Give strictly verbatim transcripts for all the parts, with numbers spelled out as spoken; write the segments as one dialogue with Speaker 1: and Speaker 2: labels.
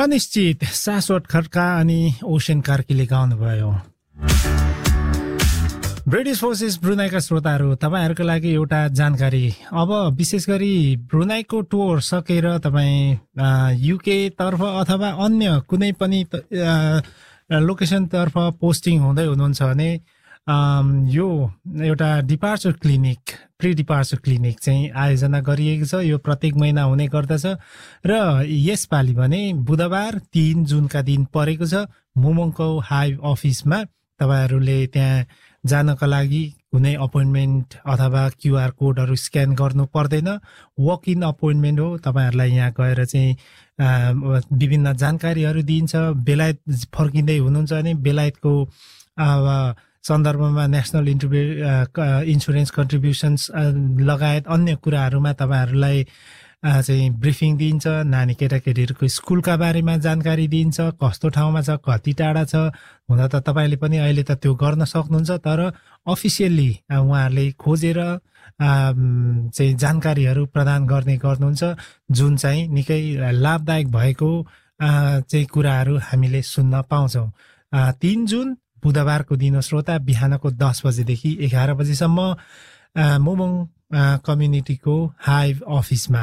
Speaker 1: अनिश्चित शाश्वत खड्का अनि ओशन कार्कीले गाउनुभयो। ब्रिटिश फोर्सेस ब्रुनाईका श्रोताहरू, तपाईहरुको लागि एउटा जानकारी। अब विशेष गरी ब्रुनाईको टुर सकेर तपाईं युके तर्फ अथवा अन्य कुनै पनि लोकेसन तर्फ पोस्टिङ हुँदै हुनुहुन्छ भने यो एउटा departure clinic, pre departure clinic चाहिँ आयोजना गरिएको छ। यो प्रत्येक महिना हुने गर्दछ र यसपालि भने बुधबार तीन जुनका दिन परेको छ। मुमोङको हाइभ अफिसमा तपाईहरुले त्यहाँ जानका लागि कुनै अपोइन्टमेन्ट अथवा क्यूआर कोडहरु स्क्यान गर्नु पर्दैन। वक इन अपोइन्टमेन्ट हो। तपाईहरुलाई यहाँ गएर चाहिँ विभिन्न जानकारीहरु दिइन्छ। बेलायत फर्किँदै हुनुहुन्छ भने बेलायतको सन्दर्भमा नेशनल इन्सुरेन्स कन्ट्रिब्युसन्स लगायत अन्य कुराहरुमा तपाईहरुलाई चाहिँ ब्रिफिङ दिन्छ। नानी केटाकेटीहरुको स्कुलका बारेमा जानकारी दिन्छ, कस्तो ठाउँमा छ, कति टाढा छ। हुन त तपाईले पनि अहिले त त्यो गर्न सक्नुहुन्छ, तर अफिसियली उहाँहरूले खोजेर चाहिँ जानकारीहरु प्रदान गर्ने गर्नुहुन्छ, जुन चाहिँ निकै लाभदायक भएको चाहिँ कुराहरु हामीले सुन्न पाउँछौं। तीन जुन बुधबारको दिन हो श्रोता, बिहानको दस बजेदेखि एघार बजेसम्म मुमोङ कम्युनिटीको हाइभ अफिसमा।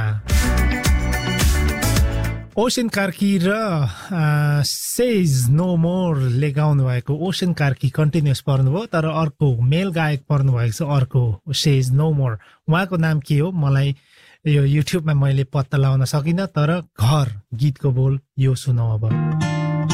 Speaker 1: ओशन कार्की र सेज नो मोरले गाउनु भएको ओशन कार्की कन्टिन्युस पर्नुभयो, तर अर्को मेल गायक पर्नु भएको छ, अर्को सेज नो मोर। उहाँको नाम के हो मलाई यो युट्युबमा मैले पत्ता लगाउन सकिनँ, तर घर गीतको बोल यो सुनौ अब।